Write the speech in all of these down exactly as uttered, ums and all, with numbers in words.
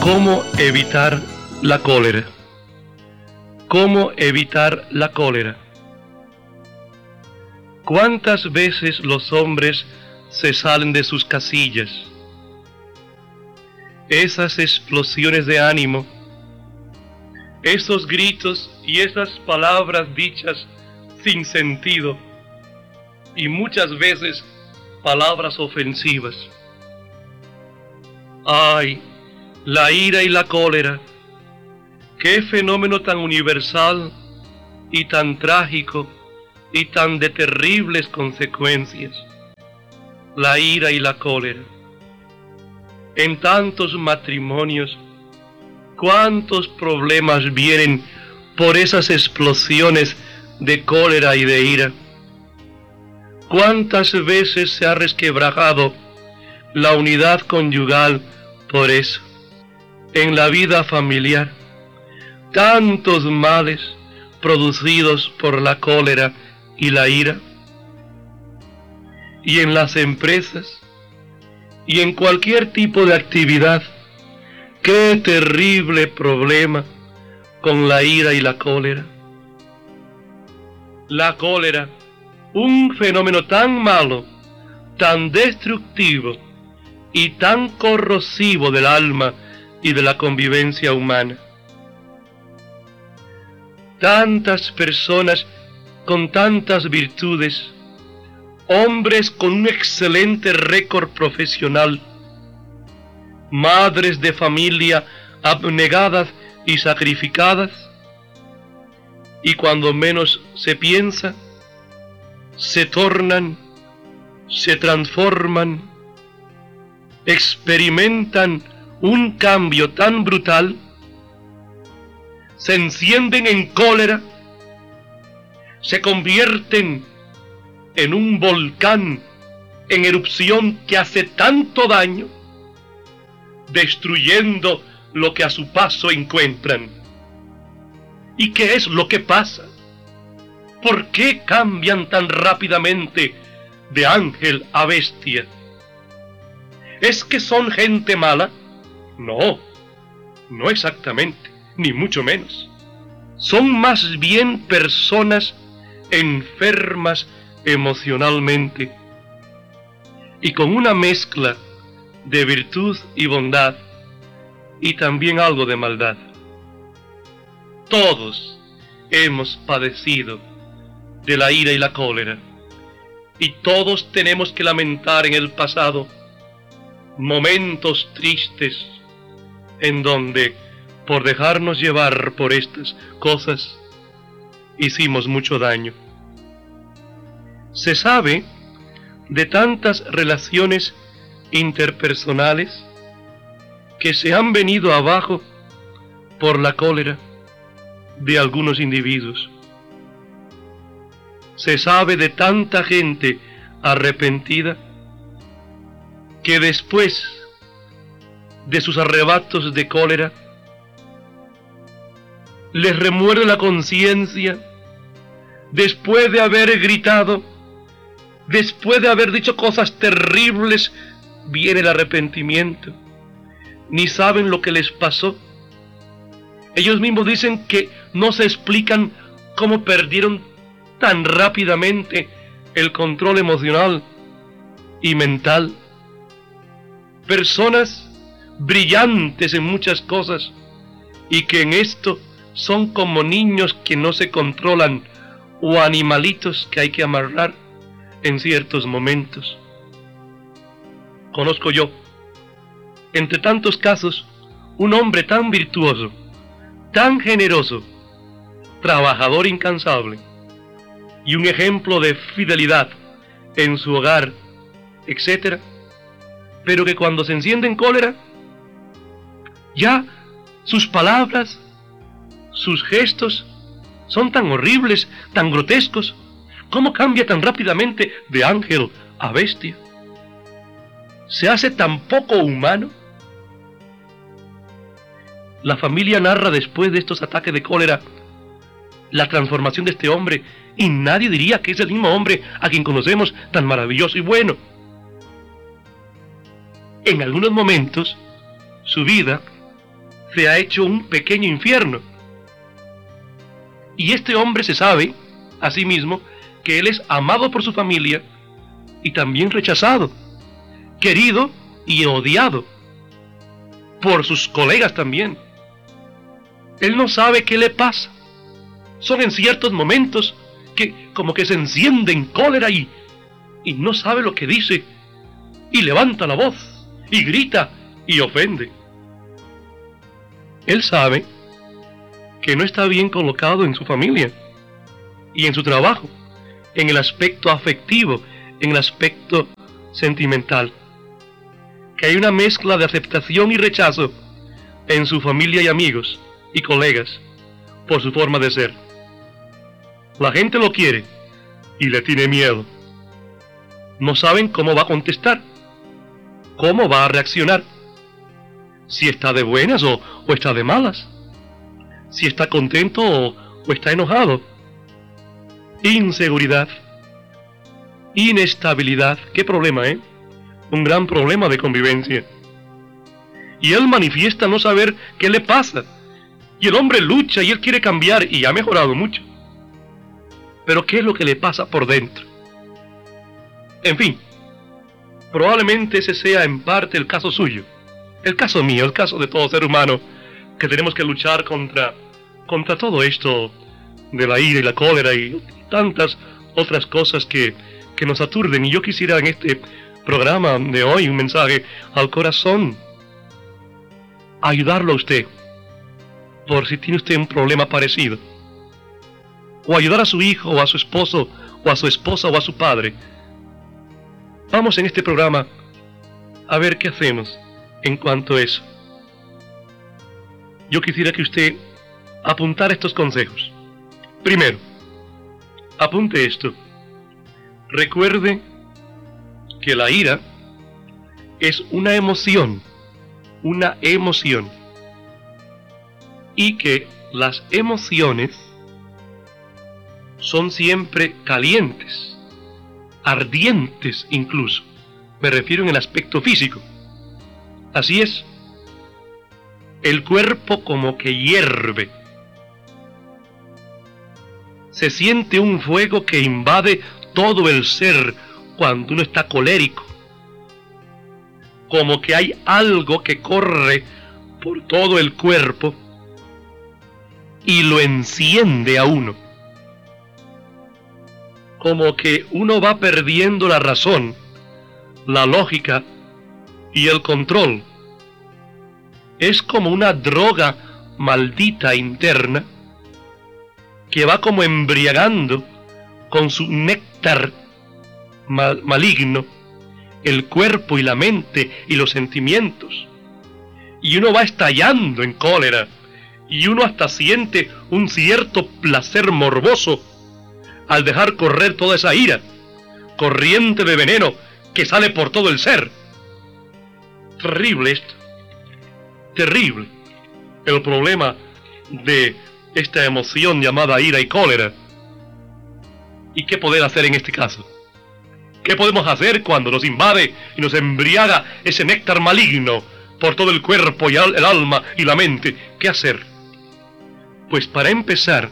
¿Cómo evitar la cólera? ¿Cómo evitar la cólera? ¿Cuántas veces los hombres se salen de sus casillas? Esas explosiones de ánimo, esos gritos y esas palabras dichas sin sentido, y muchas veces palabras ofensivas. ¡Ay! La ira y la cólera. ¡Qué fenómeno tan universal y tan trágico y tan de terribles consecuencias! La ira y la cólera. En tantos matrimonios, ¿cuántos problemas vienen por esas explosiones de cólera y de ira? ¿Cuántas veces se ha resquebrajado la unidad conyugal por eso? En la vida familiar, tantos males producidos por la cólera y la ira. Y en las empresas, y en cualquier tipo de actividad, qué terrible problema con la ira y la cólera. La cólera, un fenómeno tan malo, tan destructivo y tan corrosivo del alma y de la convivencia humana. Tantas personas con tantas virtudes, hombres con un excelente récord profesional, madres de familia abnegadas y sacrificadas, y cuando menos se piensa, se tornan, se transforman, experimentan un cambio tan brutal, se encienden en cólera, se convierten en un volcán en erupción que hace tanto daño, destruyendo lo que a su paso encuentran. ¿Y qué es lo que pasa? ¿Por qué cambian tan rápidamente de ángel a bestia? ¿Es que son gente mala? No, no exactamente, ni mucho menos. Son más bien personas enfermas emocionalmente y con una mezcla de virtud y bondad y también algo de maldad. Todos hemos padecido de la ira y la cólera, y todos tenemos que lamentar en el pasado momentos tristes en donde, por dejarnos llevar por estas cosas, hicimos mucho daño. Se sabe de tantas relaciones interpersonales que se han venido abajo por la cólera de algunos individuos. Se sabe de tanta gente arrepentida que después de sus arrebatos de cólera les remuerde la conciencia, después de haber gritado, después de haber dicho cosas terribles, viene el arrepentimiento. Ni saben lo que les pasó. Ellos mismos dicen que no se explican cómo perdieron tan rápidamente el control emocional y mental. Personas brillantes en muchas cosas y que en esto son como niños que no se controlan o animalitos que hay que amarrar en ciertos momentos. Conozco yo, entre tantos casos, un hombre tan virtuoso, tan generoso, trabajador incansable y un ejemplo de fidelidad en su hogar, etcétera, pero que cuando se enciende en cólera, ya sus palabras, sus gestos son tan horribles, tan grotescos. ¿Cómo cambia tan rápidamente de ángel a bestia? ¿Se hace tan poco humano? La familia narra después de estos ataques de cólera la transformación de este hombre, y nadie diría que es el mismo hombre a quien conocemos tan maravilloso y bueno. En algunos momentos, su vida se ha hecho un pequeño infierno. Y este hombre se sabe a sí mismo que él es amado por su familia y también rechazado, querido y odiado por sus colegas también. Él no sabe qué le pasa. Son en ciertos momentos que como que se enciende en cólera y, y no sabe lo que dice, y levanta la voz, y grita, y ofende. Él sabe que no está bien colocado en su familia, y en su trabajo, en el aspecto afectivo, en el aspecto sentimental. Que hay una mezcla de aceptación y rechazo en su familia y amigos y colegas por su forma de ser. La gente lo quiere y le tiene miedo. No saben cómo va a contestar, cómo va a reaccionar, si está de buenas o, o está de malas, si está contento o, o está enojado. Inseguridad, inestabilidad, qué problema, ¿eh? Un gran problema de convivencia. Y él manifiesta no saber qué le pasa, y el hombre lucha y él quiere cambiar y ha mejorado mucho. Pero ¿qué es lo que le pasa por dentro? En fin, probablemente ese sea en parte el caso suyo, el caso mío, el caso de todo ser humano, que tenemos que luchar contra, contra todo esto de la ira y la cólera y tantas otras cosas que, que nos aturden. Y yo quisiera en este programa de hoy un mensaje al corazón, ayudarlo a usted, por si tiene usted un problema parecido, o ayudar a su hijo, o a su esposo, o a su esposa, o a su padre. Vamos en este programa a ver qué hacemos en cuanto a eso. Yo quisiera que usted apuntara estos consejos. Primero, apunte esto. Recuerde que la ira es una emoción, una emoción, y que las emociones son siempre calientes, ardientes incluso. Me refiero en el aspecto físico. Así es. El cuerpo como que hierve. Se siente un fuego que invade todo el ser cuando uno está colérico. Como que hay algo que corre por todo el cuerpo y lo enciende a uno. Como que uno va perdiendo la razón, la lógica y el control. Es como una droga maldita interna que va como embriagando con su néctar mal, maligno el cuerpo y la mente y los sentimientos. Y uno va estallando en cólera, y uno hasta siente un cierto placer morboso al dejar correr toda esa ira, corriente de veneno que sale por todo el ser. Terrible esto, terrible el problema de esta emoción llamada ira y cólera. ¿Y qué poder hacer en este caso? ¿Qué podemos hacer cuando nos invade y nos embriaga ese néctar maligno por todo el cuerpo y el alma y la mente? ¿Qué hacer? Pues para empezar,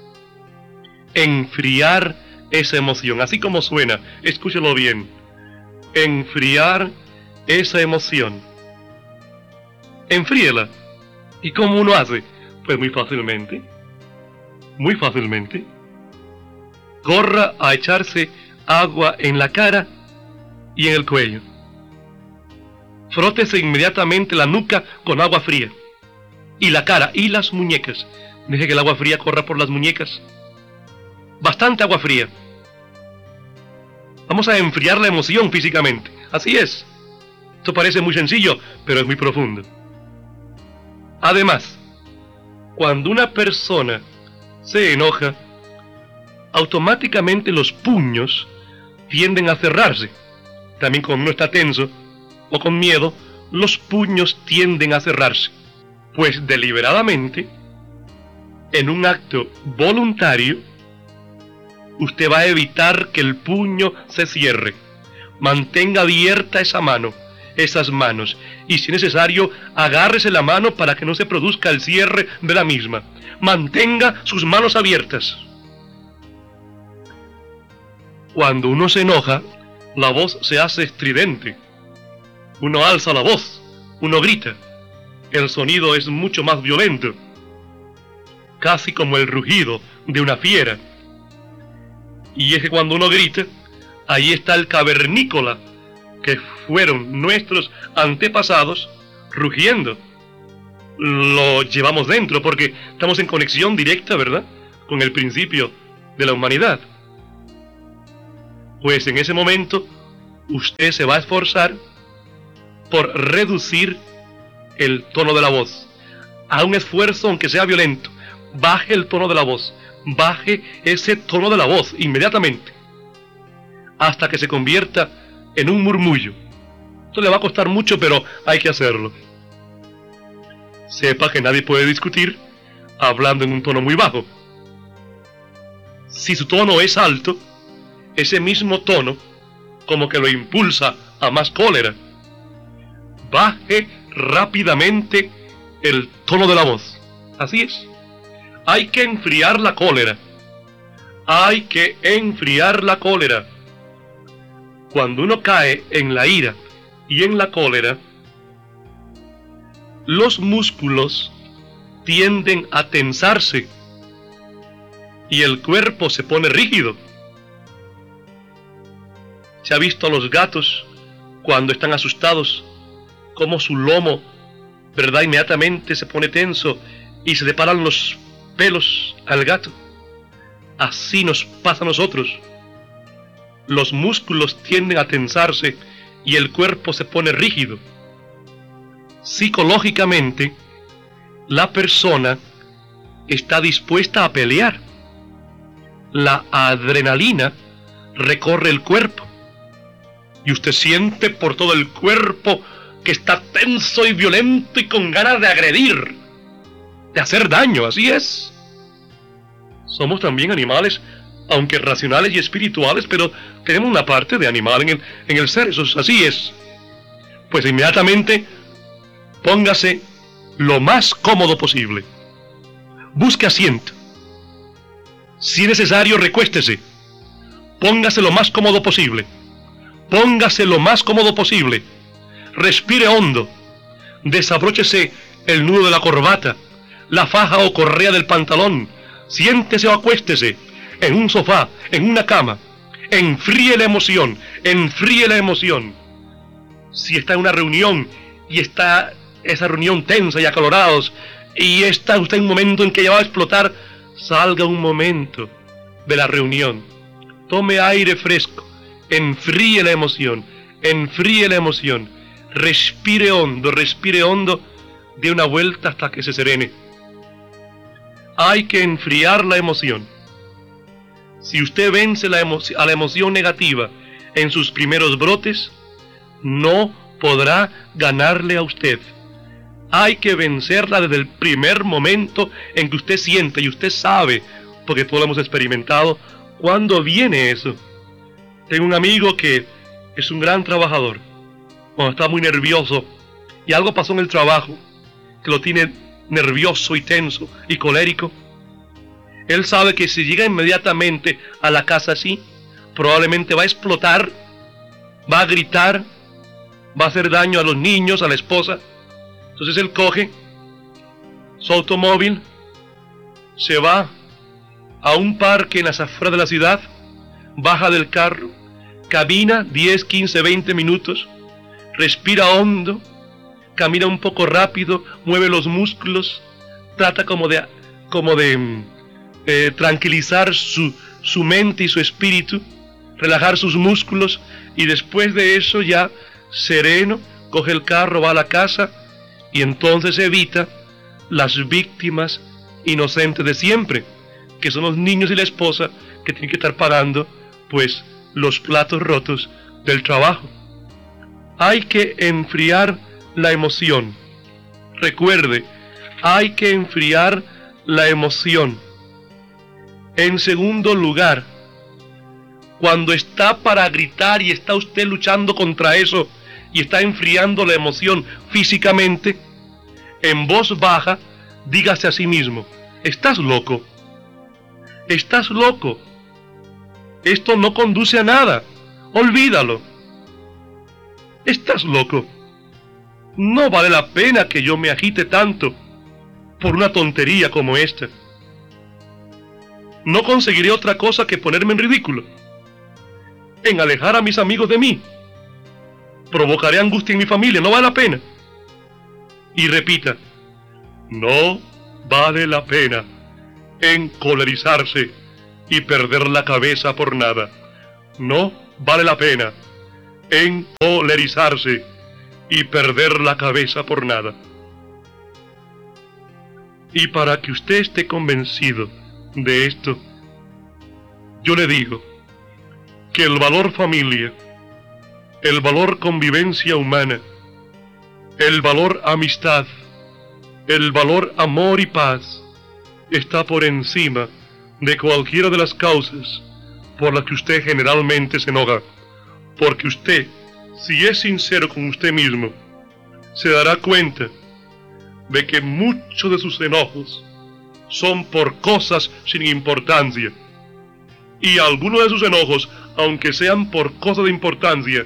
enfriar esa emoción, así como suena, escúchelo bien. Enfriar esa emoción. Enfríela. ¿Y cómo uno hace? Pues muy fácilmente. Muy fácilmente. Corra a echarse agua en la cara y en el cuello. Frótese inmediatamente la nuca con agua fría. Y la cara y las muñecas. Deje que el agua fría corra por las muñecas. Bastante agua fría. Vamos a enfriar la emoción físicamente. Así es. Esto parece muy sencillo, pero es muy profundo. Además, cuando una persona se enoja, automáticamente los puños tienden a cerrarse. También cuando uno está tenso o con miedo, los puños tienden a cerrarse. Pues deliberadamente, en un acto voluntario, usted va a evitar que el puño se cierre. Mantenga abierta esa mano, esas manos, y si es necesario, agárrese la mano para que no se produzca el cierre de la misma. Mantenga sus manos abiertas. Cuando uno se enoja, la voz se hace estridente. Uno alza la voz, uno grita. El sonido es mucho más violento, casi como el rugido de una fiera. Y es que cuando uno grita, ahí está el cavernícola, que fueron nuestros antepasados, rugiendo. Lo llevamos dentro porque estamos en conexión directa, ¿verdad?, con el principio de la humanidad. Pues en ese momento, usted se va a esforzar por reducir el tono de la voz. Haga un esfuerzo, aunque sea violento. Baje el tono de la voz. Baje ese tono de la voz inmediatamente, hasta que se convierta en un murmullo. Esto le va a costar mucho, pero hay que hacerlo. Sepa que nadie puede discutir hablando en un tono muy bajo. Si su tono es alto, ese mismo tono como que lo impulsa a más cólera. Baje rápidamente el tono de la voz. Así es. Hay que enfriar la cólera. Hay que enfriar la cólera. Cuando uno cae en la ira y en la cólera, los músculos tienden a tensarse y el cuerpo se pone rígido. Se ha visto a los gatos cuando están asustados, como su lomo, ¿verdad?, inmediatamente se pone tenso y se le paran los pelos al gato. Así nos pasa a nosotros. Los músculos tienden a tensarse y el cuerpo se pone rígido. Psicológicamente, la persona está dispuesta a pelear. La adrenalina recorre el cuerpo y usted siente por todo el cuerpo que está tenso y violento y con ganas de agredir, de hacer daño. Así es. Somos también animales, aunque racionales y espirituales, pero tenemos una parte de animal en el, en el ser. Eso es, así es. Pues inmediatamente póngase lo más cómodo posible. Busque asiento. Si es necesario, recuéstese. Póngase lo más cómodo posible. Póngase lo más cómodo posible. Respire hondo. Desabróchese el nudo de la corbata, la faja o correa del pantalón. Siéntese o acuéstese en un sofá, en una cama. Enfríe la emoción, enfríe la emoción. Si está en una reunión y está esa reunión tensa y acalorados, y está usted en un momento en que ya va a explotar, salga un momento de la reunión. Tome aire fresco, enfríe la emoción, enfríe la emoción. Respire hondo, respire hondo, dé una vuelta hasta que se serene. Hay que enfriar la emoción. Si usted vence la emo- a la emoción negativa en sus primeros brotes, no podrá ganarle a usted. Hay que vencerla desde el primer momento en que usted siente y usted sabe, porque todos lo hemos experimentado, cuando viene eso. Tengo un amigo que es un gran trabajador. Cuando está muy nervioso y algo pasó en el trabajo que lo tiene nervioso y tenso y colérico, él sabe que si llega inmediatamente a la casa así, probablemente va a explotar, va a gritar, va a hacer daño a los niños, a la esposa. Entonces él coge su automóvil, se va a un parque en las afueras de la ciudad, baja del carro, camina diez, quince, veinte minutos, respira hondo, camina un poco rápido, mueve los músculos, trata como de, como de eh, tranquilizar su, su mente y su espíritu, relajar sus músculos, y después de eso ya sereno, coge el carro, va a la casa, y entonces evita las víctimas inocentes de siempre, que son los niños y la esposa que tienen que estar pagando pues los platos rotos del trabajo. Hay que enfriar la emoción. Recuerde, hay que enfriar la emoción. En segundo lugar, cuando está para gritar y está usted luchando contra eso y está enfriando la emoción físicamente, en voz baja, dígase a sí mismo: estás loco, estás loco, esto no conduce a nada, olvídalo, estás loco, no vale la pena que yo me agite tanto por una tontería como esta. No conseguiré otra cosa que ponerme en ridículo, en alejar a mis amigos de mí, provocaré angustia en mi familia, no vale la pena. Y repita: no vale la pena encolerizarse y perder la cabeza por nada. No vale la pena encolerizarse y perder la cabeza por nada. Y para que usted esté convencido de esto, yo le digo que el valor familia, el valor convivencia humana, el valor amistad, el valor amor y paz está por encima de cualquiera de las causas por las que usted generalmente se enoja, porque usted, si es sincero con usted mismo, se dará cuenta de que muchos de sus enojos son por cosas sin importancia, y algunos de sus enojos, aunque sean por cosas de importancia,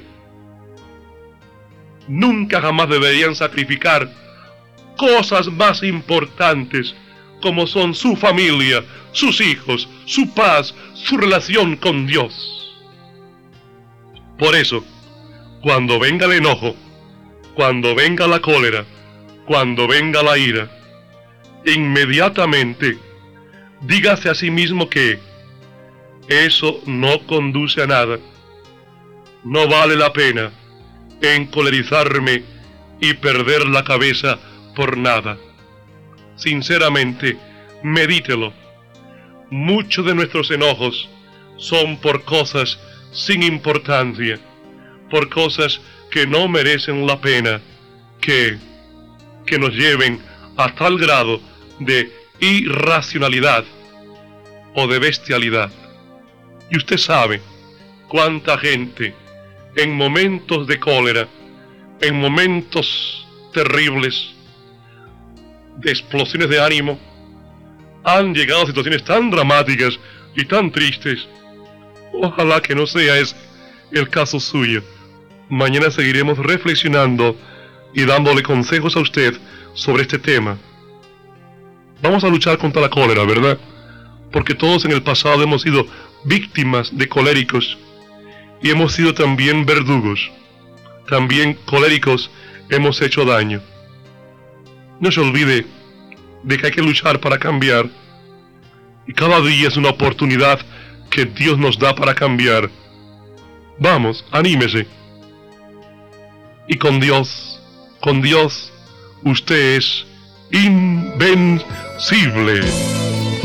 nunca jamás deberían sacrificar cosas más importantes como son su familia, sus hijos, su paz, su relación con Dios. Por eso, cuando venga el enojo, cuando venga la cólera, cuando venga la ira, inmediatamente dígase a sí mismo que eso no conduce a nada. No vale la pena encolerizarme y perder la cabeza por nada. Sinceramente, medítelo. Muchos de nuestros enojos son por cosas sin importancia, por cosas que no merecen la pena, que, que nos lleven a tal grado de irracionalidad o de bestialidad. Y usted sabe cuánta gente en momentos de cólera, en momentos terribles, de explosiones de ánimo, han llegado a situaciones tan dramáticas y tan tristes. Ojalá que no sea ese el caso suyo. Mañana seguiremos reflexionando y dándole consejos a usted sobre este tema. Vamos a luchar contra la cólera, ¿verdad? Porque todos en el pasado hemos sido víctimas de coléricos y hemos sido también verdugos. También coléricos hemos hecho daño. No se olvide de que hay que luchar para cambiar, y cada día es una oportunidad que Dios nos da para cambiar. Vamos, anímese. Y con Dios, con Dios, usted es invencible.